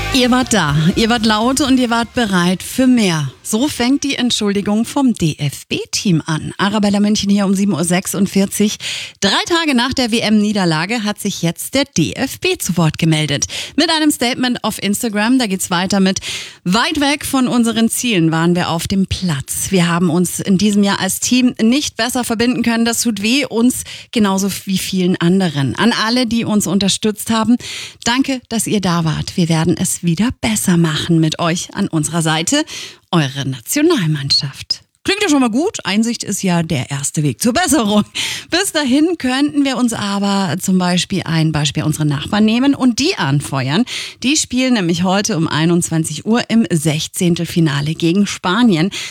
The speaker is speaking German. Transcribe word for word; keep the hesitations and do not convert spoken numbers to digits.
Ihr wart da, ihr wart laut und ihr wart bereit für mehr. So fängt die Entschuldigung vom D F B-Team an. Arabella München hier um sieben Uhr sechsundvierzig. Drei Tage nach der W M-Niederlage hat sich jetzt der D F B zu Wort gemeldet. Mit einem Statement auf Instagram, da geht's weiter mit: Weit weg von unseren Zielen waren wir auf dem Platz. Wir haben uns in diesem Jahr als Team nicht besser verbinden können. Das tut weh, uns genauso wie vielen anderen. An alle, die uns unterstützt haben, danke, dass ihr da wart. Wir werden es wieder besser machen mit euch an unserer Seite. Eure Nationalmannschaft. Klingt ja schon mal gut. Einsicht ist ja der erste Weg zur Besserung. Bis dahin könnten wir uns aber zum Beispiel ein Beispiel unserer Nachbarn nehmen und die anfeuern. Die spielen nämlich heute um einundzwanzig Uhr im Sechzehntelfinale gegen Spanien.